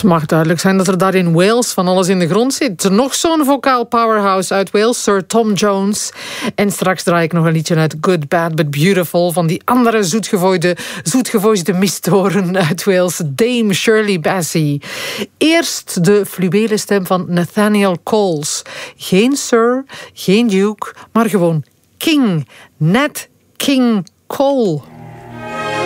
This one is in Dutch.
Het mag duidelijk zijn dat er daar in Wales van alles in de grond zit. Nog zo'n vocaal powerhouse uit Wales, Sir Tom Jones. En straks draai ik nog een liedje uit Good, Bad But Beautiful van die andere zoetgevoisde mistoren uit Wales, Dame Shirley Bassey. Eerst de fluwelen stem van Nathaniel Coles. Geen Sir, geen Duke, maar gewoon King. Nat King Cole.